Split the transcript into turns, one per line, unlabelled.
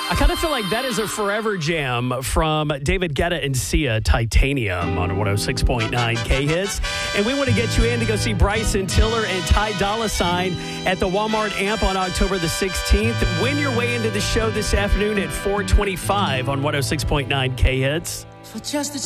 I kind of feel like that is a forever jam from David Guetta and Sia, Titanium on 106.9 K-Hits. And we want to get you in to go see Bryson Tiller and Ty Dolla $ign at the Walmart Amp on October the 16th. Win your way into the show this afternoon at 4:25 on 106.9 K-Hits.
For just a